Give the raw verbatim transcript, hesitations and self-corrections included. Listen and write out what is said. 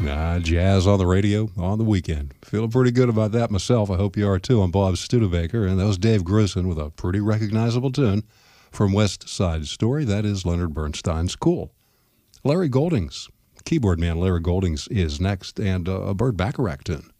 Nah, jazz on the radio on the weekend. Feeling pretty good about that myself. I hope you are too. I'm Bob Studebaker, and that was Dave Grusin with a pretty recognizable tune from West Side Story. That is Leonard Bernstein's Cool. Larry Goldings, keyboard man Larry Goldings, is next, and uh, a Burt Bacharach tune.